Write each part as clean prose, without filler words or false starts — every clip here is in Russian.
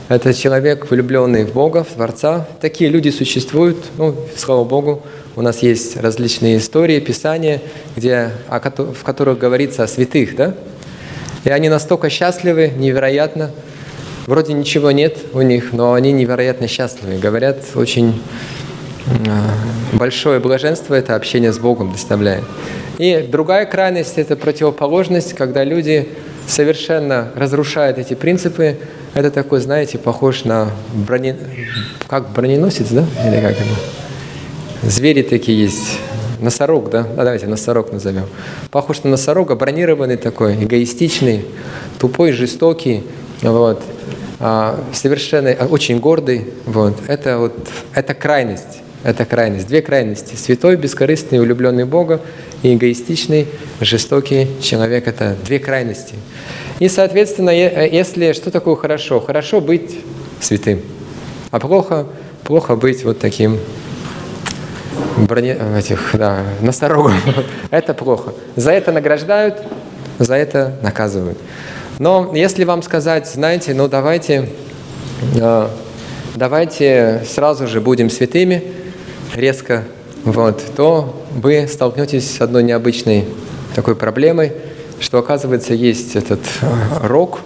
Это человек, влюбленный в Бога, в Творца. Такие люди существуют, слава Богу. У нас есть различные истории, писания, в которых говорится о святых, да? И они настолько счастливы, невероятно. Вроде ничего нет у них, но они невероятно счастливы. Говорят, очень большое блаженство это общение с Богом доставляет. И другая крайность – это противоположность, когда люди совершенно разрушают эти принципы. Это такой, знаете, похож на как броненосец, да? Или как это? Звери такие есть. Носорог, да? Давайте носорог назовем. Похож на носорога, бронированный такой, эгоистичный, тупой, жестокий, вот. Совершенно очень гордый. Вот. Это крайность. Это крайность. Две крайности. Святой, бескорыстный, влюбленный в Бога, и эгоистичный, жестокий человек. Это две крайности. И, соответственно, если что такое хорошо? Хорошо быть святым. А плохо быть вот таким носорогом. Это плохо. За это награждают, за это наказывают. Но если вам сказать, знаете, давайте сразу же будем святыми, резко, то вы столкнетесь с одной необычной такой проблемой, что, оказывается, есть этот рог,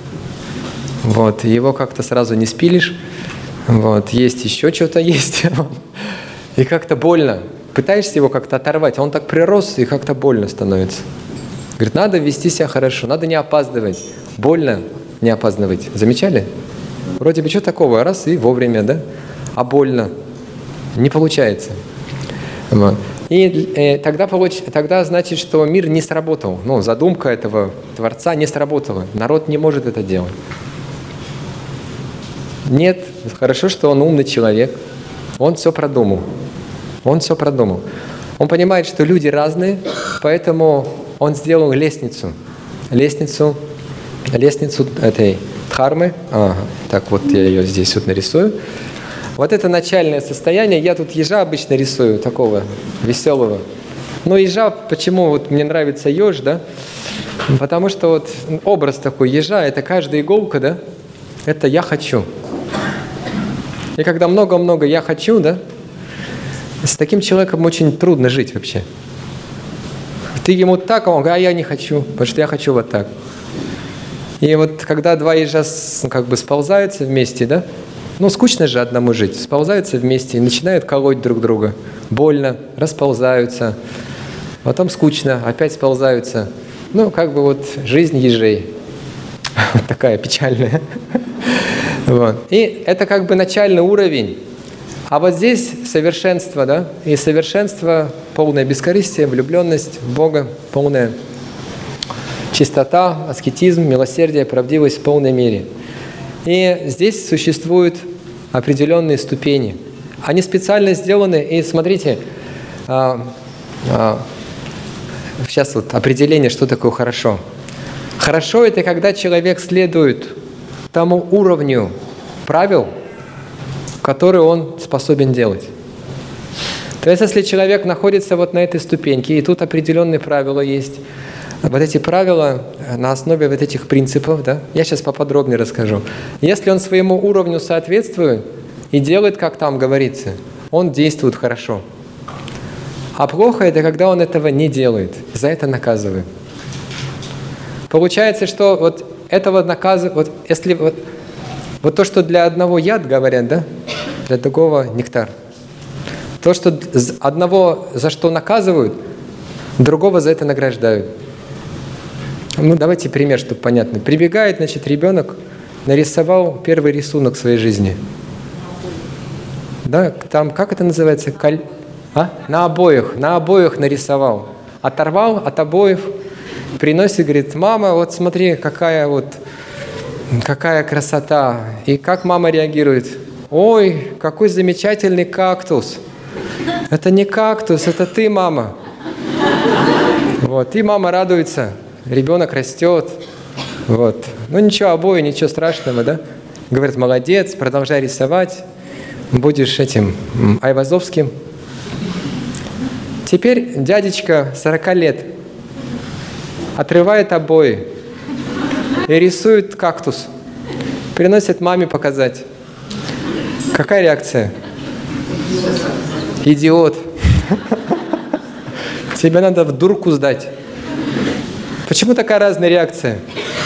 его как-то сразу не спилишь, есть еще что-то есть, и как-то больно. Пытаешься его как-то оторвать, а он так прирос, и как-то больно становится. Говорит, надо вести себя хорошо, надо не опаздывать. Больно не опаздывать. Замечали? Вроде бы что такого, раз и вовремя, да? А больно. Не получается. И тогда значит, что мир не сработал. Задумка этого Творца не сработала. Народ не может это делать. Нет, хорошо, что он умный человек. Он все продумал. Он понимает, что люди разные, поэтому он сделал лестницу этой дхармы. Так я ее здесь нарисую. Это начальное состояние. Я тут ежа обычно рисую, такого веселого. Но ежа, почему мне нравится еж, да? Потому что образ такой ежа, это каждая иголка, да? Это я хочу. И когда много-много я хочу, да? С таким человеком очень трудно жить вообще. Ты ему так, а он говорит, а я не хочу, потому что я хочу вот так. И когда два ежа сползаются вместе, да? Скучно же одному жить. Сползаются вместе и начинают колоть друг друга. Больно, расползаются. Потом скучно, опять сползаются. Жизнь ежей. Такая печальная. И это начальный уровень. А здесь совершенство, да? И совершенство, полное бескорыстие, влюбленность в Бога, полная чистота, аскетизм, милосердие, правдивость в полной мере. И здесь существуют определенные ступени. Они специально сделаны, и смотрите, сейчас определение, что такое хорошо. Хорошо – это когда человек следует тому уровню правил, который он способен делать. То есть, если человек находится на этой ступеньке, и тут определенные правила есть, эти правила на основе этих принципов, да, я сейчас поподробнее расскажу. Если он своему уровню соответствует и делает, как там говорится, он действует хорошо. А плохо – это когда он этого не делает, за это наказывает. Получается, что этого наказывают, если то, что для одного яд, говорят, да, для другого нектар. То, что одного за что наказывают, другого за это награждают. Давайте пример, чтобы понятно. Прибегает, ребенок, нарисовал первый рисунок в своей жизни. Да, там, как это называется? На обоях нарисовал. Оторвал от обоев, приносит, говорит, мама, смотри, какая красота. И как мама реагирует? Ой, какой замечательный кактус. Это не кактус, это ты, мама. И мама радуется. Ребенок растет. Ничего, обои, ничего страшного, да? Говорит, молодец, продолжай рисовать. Будешь Айвазовским. Теперь дядечка 40 лет отрывает обои и рисует кактус. Приносят маме показать. Какая реакция? Идиот. Тебе надо в дурку сдать. Почему такая разная реакция?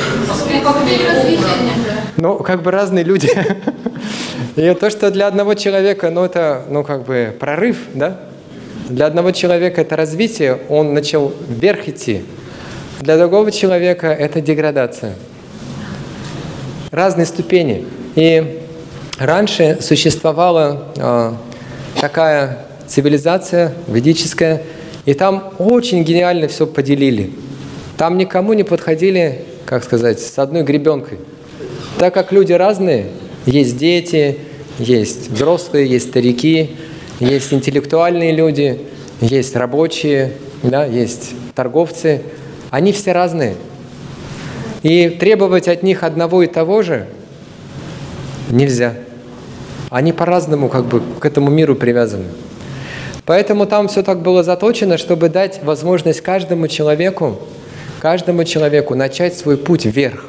Ну, как бы разные люди. И то, что для одного человека, ну, это, ну, как бы прорыв, да? Для одного человека это развитие, он начал вверх идти. Для другого человека это деградация. Разные ступени. И раньше существовала такая цивилизация ведическая, и там очень гениально все поделили. Там никому не подходили, как сказать, с одной гребенкой. Так как люди разные, есть дети, есть взрослые, есть старики, есть интеллектуальные люди, есть рабочие, да, есть торговцы. Они все разные. И требовать от них одного и того же нельзя. Они по-разному как бы к этому миру привязаны. Поэтому там все так было заточено, чтобы дать возможность каждому человеку начать свой путь вверх.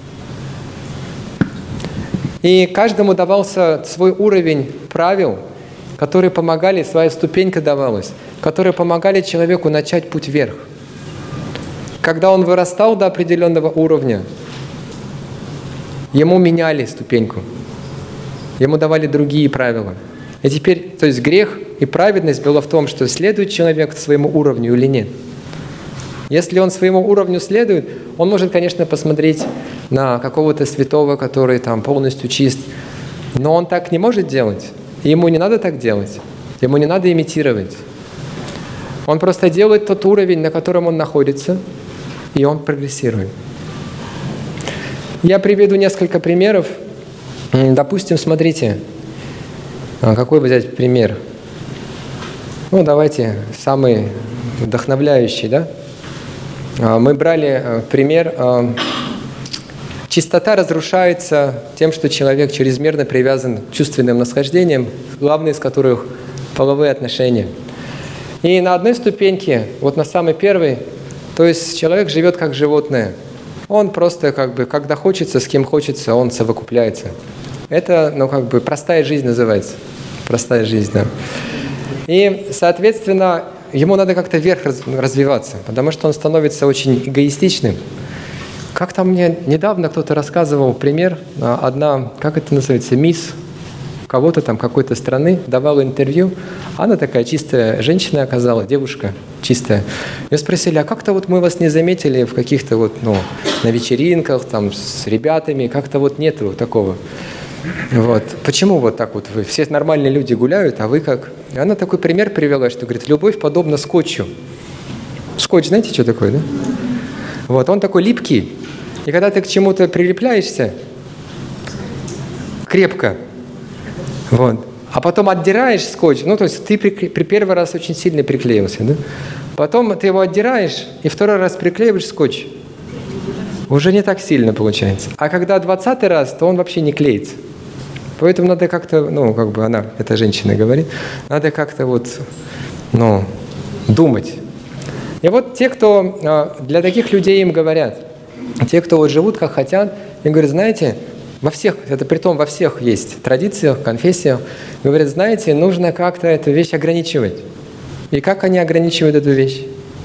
И каждому давался свой уровень правил, которые помогали, своя ступенька давалась, которые помогали человеку начать путь вверх. Когда он вырастал до определенного уровня, ему меняли ступеньку, ему давали другие правила. И теперь, то есть грех и праведность было в том, что следует человек своему уровню или нет. Если он своему уровню следует, он может, конечно, посмотреть на какого-то святого, который там полностью чист, но он так не может делать, и ему не надо так делать, ему не надо имитировать. Он просто делает тот уровень, на котором он находится, и он прогрессирует. Я приведу несколько примеров. Допустим, смотрите, какой взять пример? Ну, давайте, самый вдохновляющий, да? Мы брали пример, чистота разрушается тем, что человек чрезмерно привязан к чувственным наслаждениям, главное из которых половые отношения. И на одной ступеньке, вот на самой первой, то есть человек живет как животное. Он просто как бы, когда хочется, с кем хочется, он совокупляется. Это, ну, как бы простая жизнь называется. Простая жизнь, да. И, соответственно, ему надо как-то вверх развиваться, потому что он становится очень эгоистичным. Как-то мне недавно кто-то рассказывал пример, одна, как это называется, мисс кого-то там, какой-то страны, давала интервью, она такая чистая женщина оказалась, девушка чистая. Ее спросили, а как-то вот мы вас не заметили в каких-то вот, ну, на вечеринках, там, с ребятами, как-то вот нету такого. Вот. Почему вот так вот вы? Все нормальные люди гуляют, а вы как? И она такой пример привела, что говорит, любовь подобна скотчу. Скотч, знаете, что такое, да? Вот, он такой липкий, и когда ты к чему-то прилепляешься, крепко, вот, а потом отдираешь скотч, ну, то есть ты при первый раз очень сильно приклеился, да? Потом ты его отдираешь, и второй раз приклеиваешь скотч. Уже не так сильно получается. А когда 20-й раз, то он вообще не клеится. Поэтому надо как-то, ну, как бы она, эта женщина говорит, надо как-то вот, ну, думать. И вот те, кто, для таких людей им говорят, те, кто вот живут как хотят, им говорят, знаете, во всех, это притом во всех есть традициях, конфессиях, говорят, знаете, нужно как-то эту вещь ограничивать. И как они ограничивают эту вещь?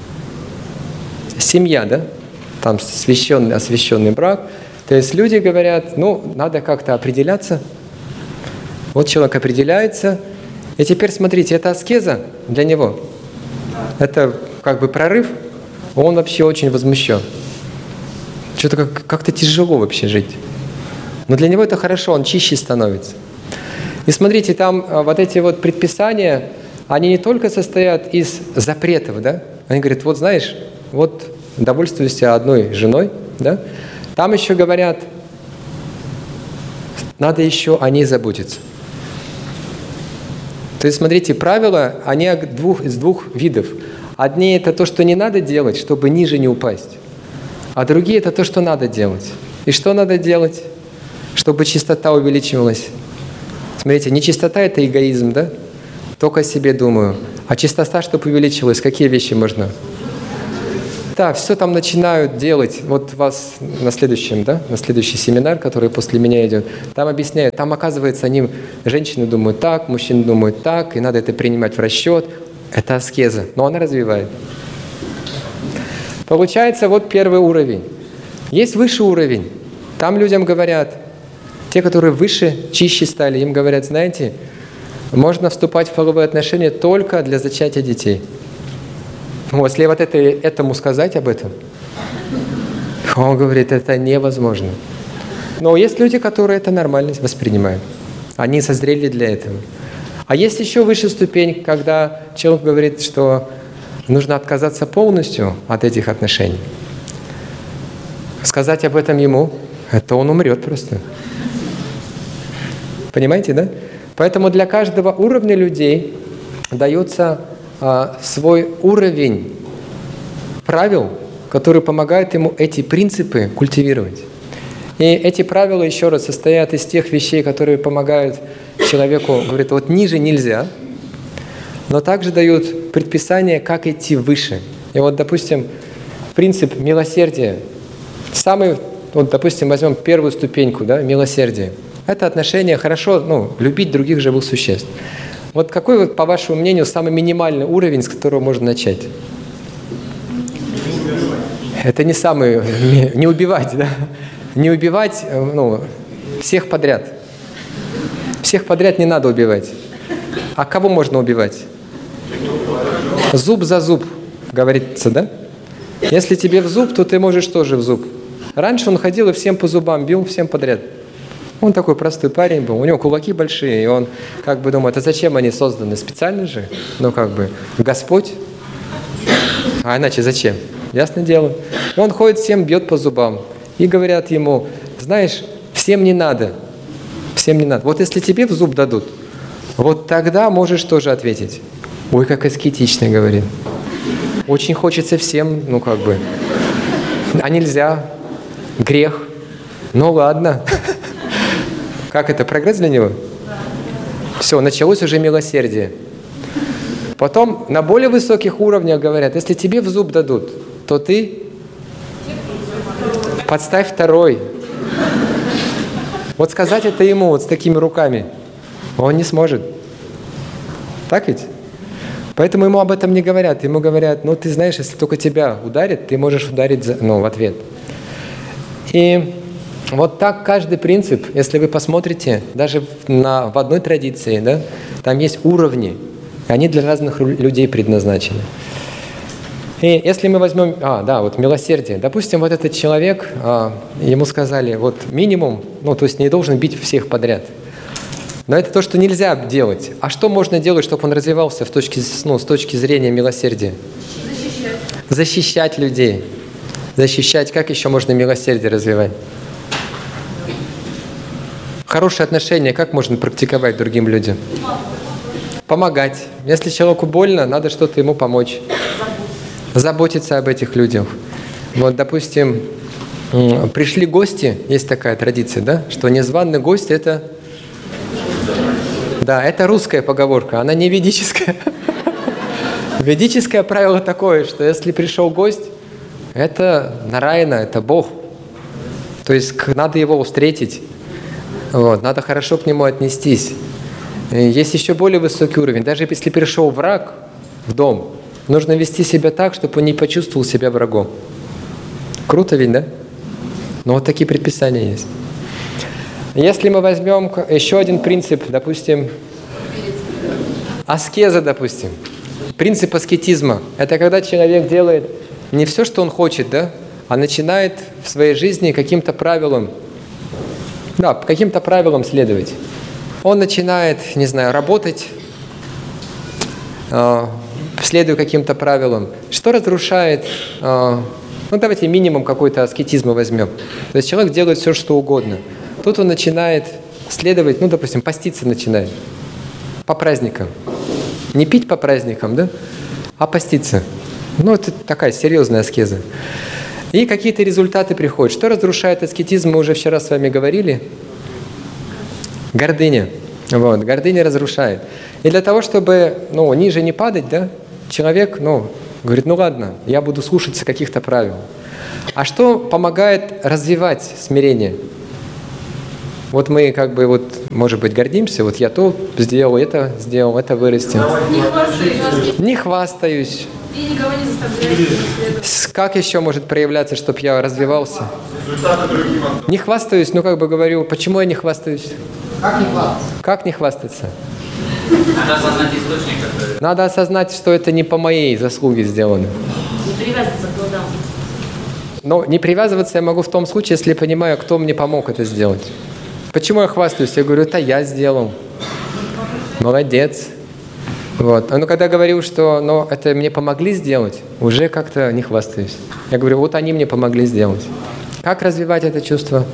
Семья, да? Там освященный брак. То есть люди говорят, ну, надо как-то определяться. Вот человек определяется. И теперь смотрите, это аскеза для него. Это как бы прорыв. Он вообще очень возмущен. Что-то как-то тяжело вообще жить. Но для него это хорошо, он чище становится. И смотрите, там вот эти вот предписания, они не только состоят из запретов, да? Они говорят, вот знаешь, вот довольствуйся одной женой, да? Там еще говорят, надо еще о ней заботиться. То есть, смотрите, правила, они из двух видов. Одни – это то, что не надо делать, чтобы ниже не упасть. А другие – это то, что надо делать. И что надо делать, чтобы чистота увеличивалась? Смотрите, нечистота – это эгоизм, да? Только о себе думаю. А чистота, чтобы увеличилась, какие вещи можно? Да, все там начинают делать. Вот вас на следующем, да, на следующий семинар, который после меня идет, там объясняют, там, оказывается, женщины думают так, мужчины думают так, и надо это принимать в расчет. Это аскеза, но она развивает. Получается, вот первый уровень. Есть высший уровень. Там людям говорят, те, которые выше, чище стали, им говорят, знаете, можно вступать в половые отношения только для зачатия детей. Вот, если вот этому сказать об этом, он говорит, это невозможно. Но есть люди, которые это нормально воспринимают. Они созрели для этого. А есть еще выше ступень, когда человек говорит, что нужно отказаться полностью от этих отношений. Сказать об этом ему, это он умрет просто. Понимаете, да? Поэтому для каждого уровня людей дается свой уровень правил, которые помогают ему эти принципы культивировать. И эти правила, еще раз, состоят из тех вещей, которые помогают человеку, говорит, вот ниже нельзя, но также дают предписание, как идти выше. И вот, допустим, принцип милосердия. Вот, допустим, возьмем первую ступеньку, да, милосердие. Это отношение хорошо, любить других живых существ. Вот какой, по вашему мнению, самый минимальный уровень, с которого можно начать? Это не самый, не убивать, да? Не убивать, всех подряд. Всех подряд не надо убивать. А кого можно убивать? Зуб за зуб, говорится, да? Если тебе в зуб, то ты можешь тоже в зуб. Раньше он ходил и всем по зубам бил, всем подряд. Он такой простой парень был, у него кулаки большие, и он как бы думает, а зачем они созданы? Специально же? Господь. А иначе зачем? Ясное дело. И он ходит, всем бьет по зубам. И говорят ему, знаешь, всем не надо. Всем не надо. Вот если тебе в зуб дадут, вот тогда можешь тоже ответить. Ой, как аскетично, говорит. Очень хочется всем, А нельзя. Грех. Ну ладно. Как это, прогресс для него? Все, началось уже милосердие. Потом на более высоких уровнях говорят, если тебе в зуб дадут, то ты подставь второй. Вот сказать это ему вот с такими руками, он не сможет. Так ведь? Поэтому ему об этом не говорят. Ему говорят, ты знаешь, если только тебя ударит, ты можешь ударить в ответ. И вот так каждый принцип, если вы посмотрите, даже в одной традиции, да, там есть уровни, и они для разных людей предназначены. И если мы возьмем, милосердие. Допустим, вот этот человек, ему сказали, вот минимум, то есть не должен бить всех подряд. Но это то, что нельзя делать. А что можно делать, чтобы он развивался с точки зрения милосердия? Защищать людей. Защищать. Как еще можно милосердие развивать? Хорошие отношения как можно практиковать другим людям? Помогать. Если человеку больно, надо что-то ему помочь. Заботиться об этих людях. Вот, допустим, пришли гости, есть такая традиция, да, что незваный гость – это русская поговорка, она не ведическая. Ведическое правило такое, что если пришел гость, это Нараяна, это Бог. То есть надо его встретить, надо хорошо к нему отнестись. Есть еще более высокий уровень. Даже если пришел враг в дом, нужно вести себя так, чтобы он не почувствовал себя врагом. Круто ведь, да? Но вот такие предписания есть. Если мы возьмем еще один принцип, допустим, аскеза, допустим. Принцип аскетизма. Это когда человек делает не все, что он хочет, да, а начинает в своей жизни каким-то правилам следовать. Он начинает, работать, следуя каким-то правилам. Что разрушает, давайте минимум какой-то аскетизма возьмем. То есть человек делает все, что угодно. Тут он начинает следовать, допустим, поститься начинает по праздникам. Не пить по праздникам, да, а поститься. Это такая серьезная аскеза. И какие-то результаты приходят. Что разрушает аскетизм, мы уже вчера с вами говорили. Гордыня. Гордыня разрушает. И для того, чтобы ниже не падать, да, человек Говорит, ну ладно, я буду слушаться каких-то правил. А что помогает развивать смирение? Вот мы как бы, вот, может быть, гордимся, вот я то сделал, это вырастил. Не хвастаюсь. И никого не заставляешь. Как еще может проявляться, чтобы я развивался? Не хвастаюсь, ну как бы говорю, почему я не хвастаюсь? Как не хвастаться? Как не хвастаться? Надо осознать источник, который... Надо осознать, что это не по моей заслуге сделано. Не привязываться к плодам. Но не привязываться я могу в том случае, если я понимаю, кто мне помог это сделать. Почему я хвастаюсь? Я говорю, это я сделал. Молодец. Вот. Но когда говорю, что это мне помогли сделать, уже как-то не хвастаюсь. Я говорю, вот они мне помогли сделать. Как развивать это чувство?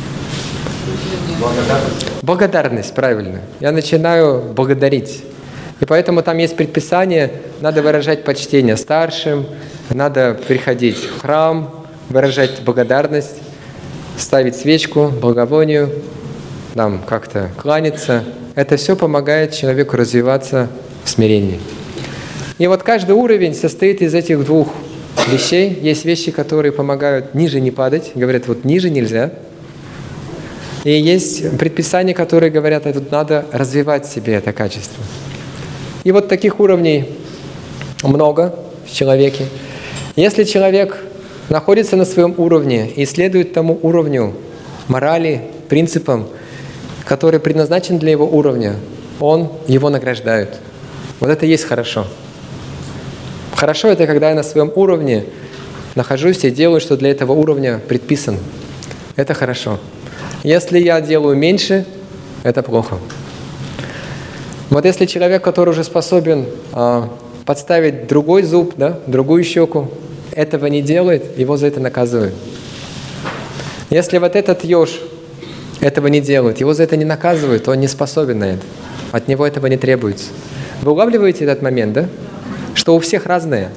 Благодарность, правильно. Я начинаю благодарить. И поэтому там есть предписание, надо выражать почтение старшим, надо приходить в храм, выражать благодарность, ставить свечку, благовонию, там как-то кланяться. Это все помогает человеку развиваться в смирении. И вот каждый уровень состоит из этих двух вещей. Есть вещи, которые помогают ниже не падать, говорят, вот ниже нельзя. И есть предписания, которые говорят, вот надо развивать в себе это качество. И вот таких уровней много в человеке. Если человек находится на своем уровне и следует тому уровню морали, принципам, который предназначен для его уровня, его награждают. Вот это и есть хорошо. Хорошо — это когда я на своем уровне нахожусь и делаю, что для этого уровня предписан. Это хорошо. Если я делаю меньше, это плохо. Вот если человек, который уже способен подставить другой зуб, да, другую щеку, этого не делает, его за это наказывают. Если вот этот еж этого не делает, его за это не наказывают, он не способен на это. От него этого не требуется. Вы улавливаете этот момент, да? Что у всех разное.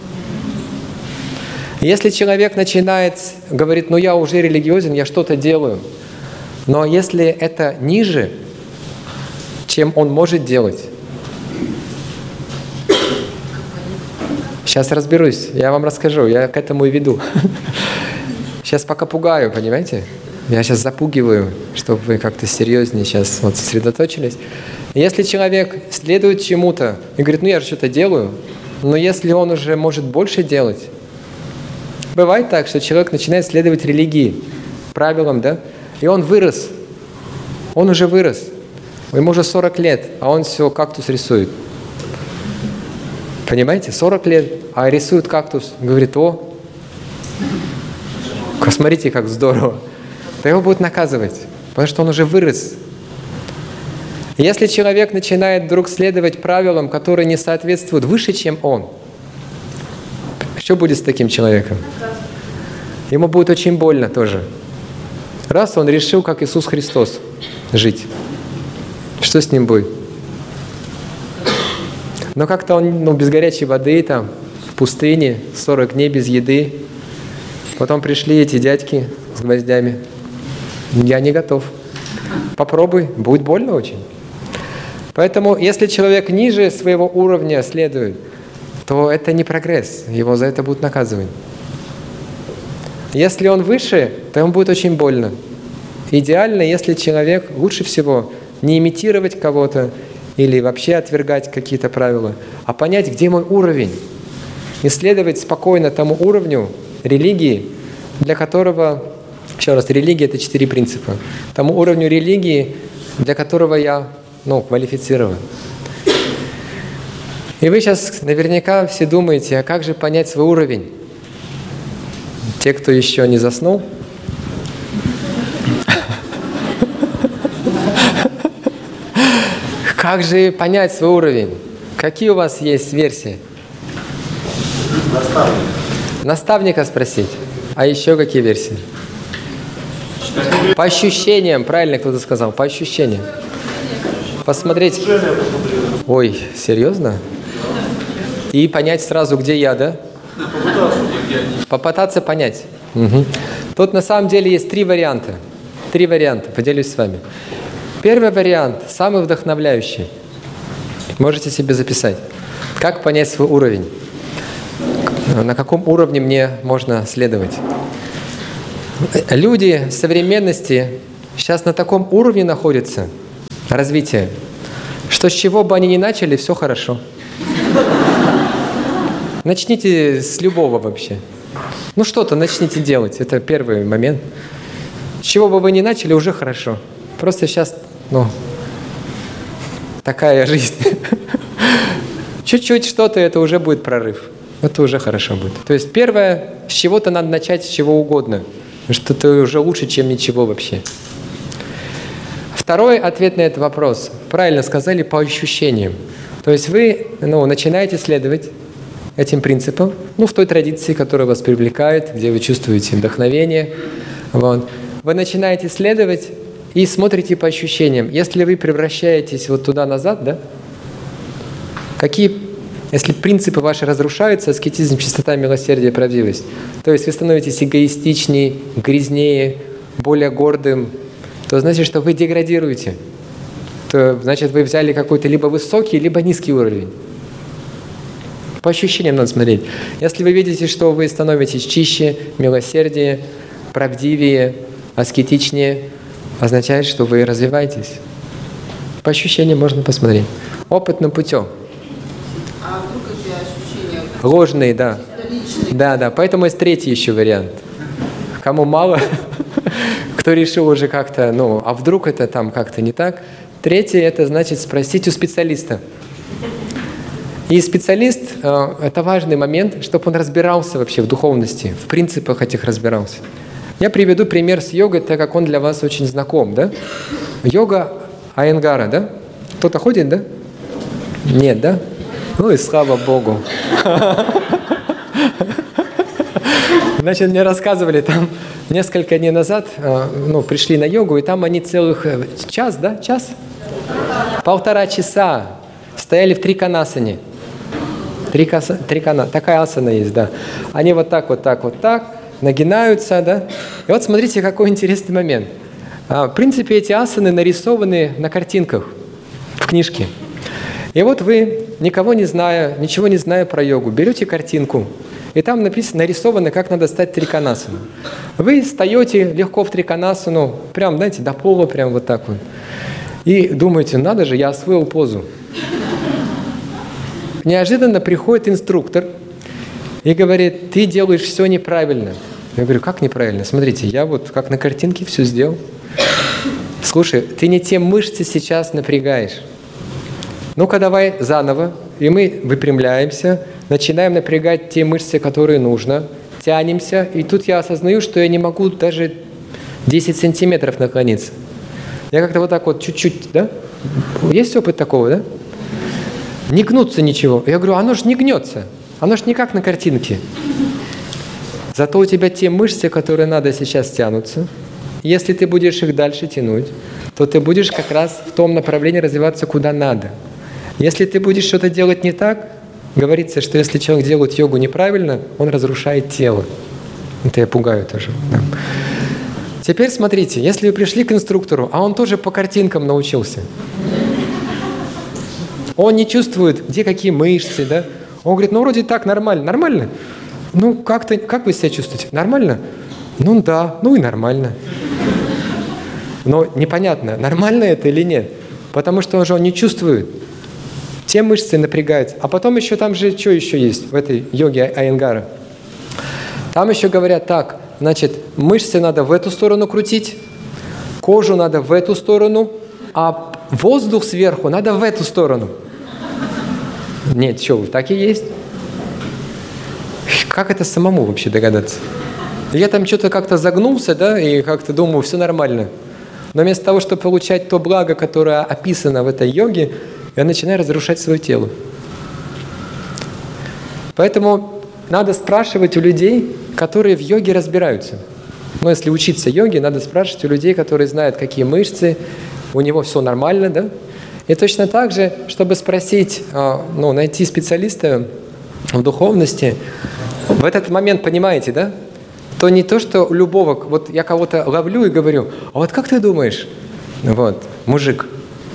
Если человек начинает, говорит, ну я уже религиозен, я что-то делаю, но если это ниже, чем он может делать, сейчас разберусь, я вам расскажу, я к этому и веду. Сейчас пока пугаю, понимаете? Я сейчас запугиваю, чтобы вы как-то серьезнее сейчас вот сосредоточились. Если человек следует чему-то и говорит, ну я же что-то делаю, но если он уже может больше делать, бывает так, что человек начинает следовать религии, правилам, да, и он вырос, он уже вырос, ему уже 40 лет, а он все кактус рисует. Понимаете, 40 лет, а рисует кактус, говорит, о, смотрите, как здорово. То его будут наказывать, потому что он уже вырос. Если человек начинает вдруг следовать правилам, которые не соответствуют выше, чем он, что будет с таким человеком? Ему будет очень больно тоже. Раз он решил, как Иисус Христос, жить, что с ним будет? Но как-то он без горячей воды, там, в пустыне, 40 дней без еды. Потом пришли эти дядьки с гвоздями. Я не готов. Попробуй, будет больно очень. Поэтому, если человек ниже своего уровня следует, то это не прогресс, его за это будут наказывать. Если он выше, то ему будет очень больно. Идеально, если человек, лучше всего не имитировать кого-то или вообще отвергать какие-то правила, а понять, где мой уровень, и следовать спокойно тому уровню религии, для которого, еще раз, религия — это 4 принципа, тому уровню религии, для которого я квалифицирован. И вы сейчас наверняка все думаете, а как же понять свой уровень? Те, кто еще не заснул. Как же понять свой уровень? Какие у вас есть версии? Наставника спросить. А еще какие версии? По ощущениям, правильно кто-то сказал, по ощущениям. Посмотреть. Ой, серьезно? И понять сразу, где я, да? Попытаться понять. Угу. Тут на самом деле есть 3 варианта. 3 варианта, поделюсь с вами. Первый вариант, самый вдохновляющий. Можете себе записать. Как понять свой уровень? На каком уровне мне можно следовать? Люди современности сейчас на таком уровне находятся развития, что с чего бы они ни начали, все хорошо. Начните с любого вообще. Ну что-то начните делать, это первый момент. С чего бы вы ни начали, уже хорошо. Просто сейчас, такая жизнь. Чуть-чуть что-то, это уже будет прорыв. Это уже хорошо будет. То есть первое, с чего-то надо начать, с чего угодно. Что-то уже лучше, чем ничего вообще. Второй ответ на этот вопрос. Правильно сказали, по ощущениям. То есть вы начинаете следовать этим принципам, в той традиции, которая вас привлекает, где вы чувствуете вдохновение. Вот. Вы начинаете следовать и смотрите по ощущениям. Если вы превращаетесь вот туда-назад, да? Если принципы ваши разрушаются, аскетизм, чистота, милосердие, правдивость, то есть вы становитесь эгоистичнее, грязнее, более гордым, то значит, что вы деградируете. То значит, вы взяли какой-то либо высокий, либо низкий уровень. По ощущениям надо смотреть. Если вы видите, что вы становитесь чище, милосерднее, правдивее, аскетичнее, означает, что вы развиваетесь. По ощущениям можно посмотреть. Опытным путем. А вдруг эти ощущения? Ложные, да. Личные. Да. Поэтому есть третий еще вариант. Кому мало, кто решил уже как-то, а вдруг это там как-то не так. Третий, это значит спросить у специалиста. И специалист, это важный момент, чтобы он разбирался вообще в духовности, в принципах этих разбирался. Я приведу пример с йогой, так как он для вас очень знаком, да? Йога Айенгара, да? Кто-то ходит, да? Нет, да? И слава Богу. Значит, мне рассказывали там несколько дней назад, пришли на йогу, и там они целых час, да? Час? 1,5 часа стояли в триконасане. Такая асана есть, да. Они вот так, нагинаются, да. И вот смотрите, какой интересный момент. В принципе, эти асаны нарисованы на картинках в книжке. И вот вы, никого не зная, ничего не зная про йогу, берете картинку, и там нарисовано, как надо стать триконасану. Вы встаете легко в триконасану, прям, знаете, до пола, прям вот так вот. И думаете, надо же, я освоил позу. Неожиданно приходит инструктор и говорит, ты делаешь все неправильно. Я говорю, как неправильно? Смотрите, я вот как на картинке все сделал. Слушай, ты не те мышцы сейчас напрягаешь. Ну-ка давай заново. И мы выпрямляемся, начинаем напрягать те мышцы, которые нужно, тянемся. И тут я осознаю, что я не могу даже 10 сантиметров наклониться. Я как-то вот так вот чуть-чуть, да? Есть опыт такого, да? Не гнуться ничего. Я говорю, оно же не гнется. Оно же не как на картинке. Зато у тебя те мышцы, которые надо сейчас тянутся. Если ты будешь их дальше тянуть, то ты будешь как раз в том направлении развиваться, куда надо. Если ты будешь что-то делать не так, говорится, что если человек делает йогу неправильно, он разрушает тело. Это я пугаю тоже. Да. Теперь смотрите, если вы пришли к инструктору, а он тоже по картинкам научился, он не чувствует, где какие мышцы, да? Он говорит, вроде так, нормально. Нормально? Как вы себя чувствуете? Нормально? Да, и нормально. Но непонятно, нормально это или нет. Потому что он не чувствует. Те мышцы напрягаются. А потом еще там же, что еще есть в этой йоге Айенгара? Там еще говорят так, значит, мышцы надо в эту сторону крутить, кожу надо в эту сторону, а воздух сверху надо в эту сторону. Нет, так и есть. Как это самому вообще догадаться? Я там что-то как-то загнулся, да, и как-то думаю, все нормально. Но вместо того, чтобы получать то благо, которое описано в этой йоге, я начинаю разрушать свое тело. Поэтому надо спрашивать у людей, которые в йоге разбираются. Если учиться йоге, надо спрашивать у людей, которые знают, какие мышцы, у него все нормально, да? И точно так же, чтобы спросить, найти специалиста в духовности, в этот момент, понимаете, да? То не то, что любого, вот я кого-то ловлю и говорю, а вот как ты думаешь, мужик,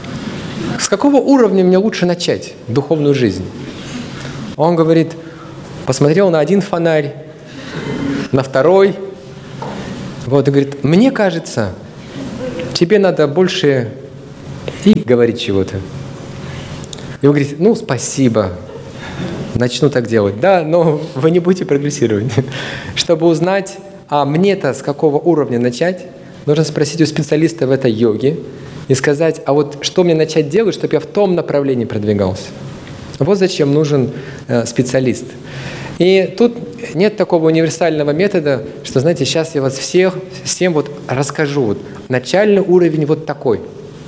с какого уровня мне лучше начать духовную жизнь? Он говорит, посмотрел на один фонарь, на второй. Вот, и говорит, мне кажется, тебе надо больше и говорить чего-то. И он говорит, ну, спасибо, начну так делать. Да, но вы не будете прогрессировать. Чтобы узнать, а мне-то с какого уровня начать, нужно спросить у специалиста в этой йоге и сказать, а вот что мне начать делать, чтобы я в том направлении продвигался. Вот зачем нужен специалист. И тут нет такого универсального метода, что, знаете, сейчас я вас всем вот расскажу. Вот, начальный уровень вот такой.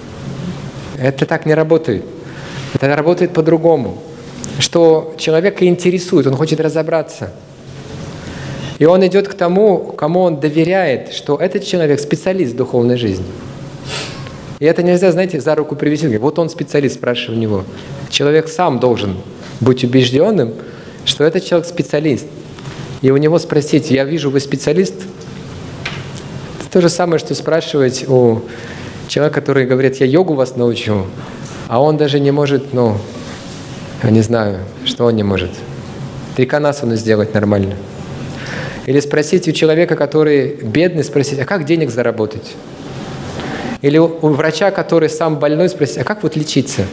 Это так не работает. Это работает по-другому. Что человека интересует, он хочет разобраться. И он идет к тому, кому он доверяет, что этот человек специалист в духовной жизни. И это нельзя, знаете, за руку привести. Вот он специалист, спрашивай у него. Человек сам должен быть убежденным, что этот человек специалист. И у него спросить, я вижу, вы специалист? Это то же самое, что спрашивать у человека, который говорит, я йогу вас научу, а он даже не может, я не знаю, что он не может. Триконасану сделать нормально. Или спросить у человека, который бедный, спросить, а как денег заработать? Или у врача, который сам больной, спросить, а как вот лечиться?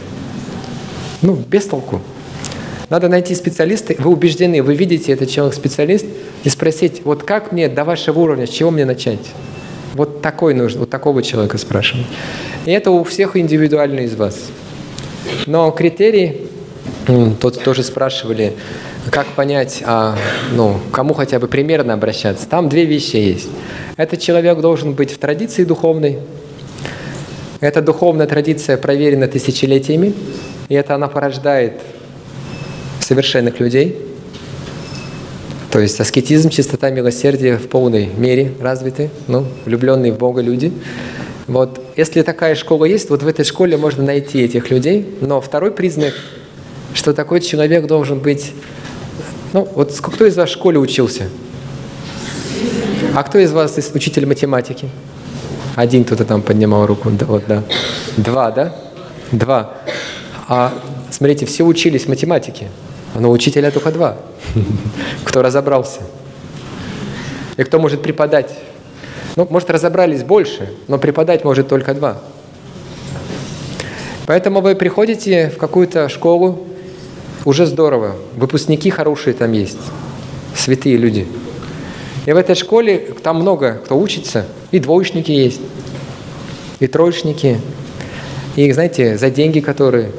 Без толку. Надо найти специалиста, вы убеждены, вы видите, этот человек специалист, и спросить, вот как мне до вашего уровня, с чего мне начать? Вот такой нужно, вот такого человека спрашивать. И это у всех индивидуально из вас. Но критерий, тут тоже спрашивали, как понять, кому хотя бы примерно обращаться. Там две вещи есть. Этот человек должен быть в традиции духовной. Эта духовная традиция проверена тысячелетиями, и это она порождает совершенных людей. То есть аскетизм, чистота, милосердие в полной мере развиты, влюбленные в Бога люди. Вот. Если такая школа есть, вот в этой школе можно найти этих людей. Но второй признак, что такой человек должен быть... кто из вас в школе учился? А кто из вас учитель математики? Один кто-то там поднимал руку. Да. Два, да? Два. А смотрите, все учились математике, но учителя только два. Кто разобрался? И кто может преподать? Может, разобрались больше, но преподать может только два. Поэтому вы приходите в какую-то школу, уже здорово. Выпускники хорошие там есть, святые люди. И в этой школе там много кто учится, и двоечники есть, и троечники, и, знаете, за деньги, которые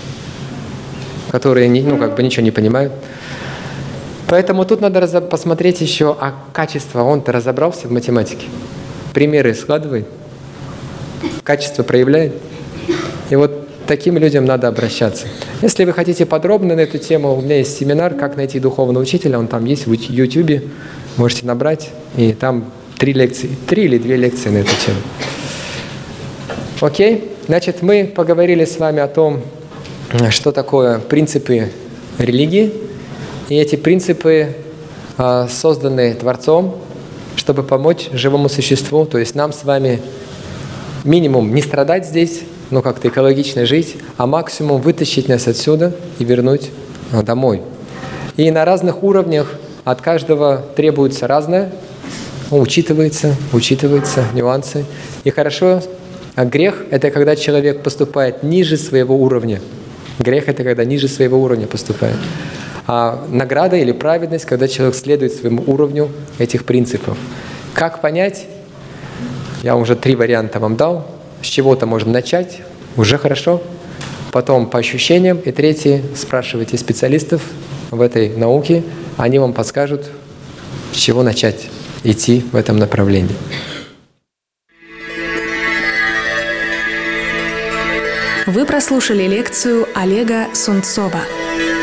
ничего не понимают. Поэтому тут надо посмотреть еще, а качество, он-то разобрался в математике, примеры складывает, качество проявляет. И вот таким людям надо обращаться. Если вы хотите подробно на эту тему, у меня есть семинар «Как найти духовного учителя», он там есть в YouTube, можете набрать, и там 3 или 2 лекции на эту тему. Окей? Значит, мы поговорили с вами о том, что такое принципы религии, и эти принципы созданы Творцом, чтобы помочь живому существу, то есть нам с вами минимум не страдать здесь, как-то экологично жить, а максимум вытащить нас отсюда и вернуть домой. И на разных уровнях от каждого требуется разное, учитывается нюансы. И хорошо, а грех – это когда человек поступает ниже своего уровня. Грех – это когда ниже своего уровня поступает. А награда или праведность, когда человек следует своему уровню этих принципов. Как понять? Я уже 3 варианта вам дал. С чего-то можно начать, уже хорошо. Потом по ощущениям. И 3, спрашивайте специалистов в этой науке. Они вам подскажут, с чего начать идти в этом направлении. Вы прослушали лекцию Олега Сунцова.